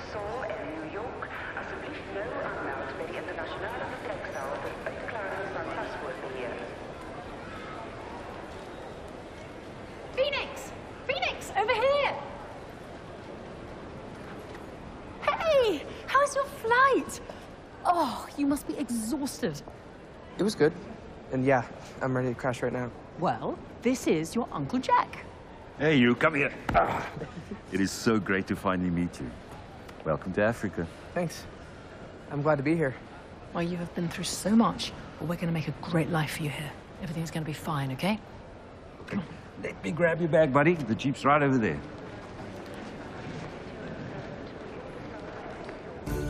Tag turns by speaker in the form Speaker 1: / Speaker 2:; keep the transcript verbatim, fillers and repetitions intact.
Speaker 1: Seoul en New York. Alsjeblieft nul aanmeld bij de internationale vertrekzaal voor uitklaring van paspoortbeheer.
Speaker 2: Phoenix! Phoenix, over here! Hey! How's your flight? Oh, you must be exhausted.
Speaker 3: It was good. And yeah, I'm ready to crash right now.
Speaker 2: Well, this is your Uncle Jack.
Speaker 4: Hey, you, come here. Ah, it is so great to finally meet you. Welcome to Africa.
Speaker 3: Thanks. I'm glad to be here.
Speaker 2: Well, you have been through so much, but we're going to make a great life for you here. Everything's going to be fine, okay?
Speaker 4: Let me grab your bag, buddy. The jeep's right over there.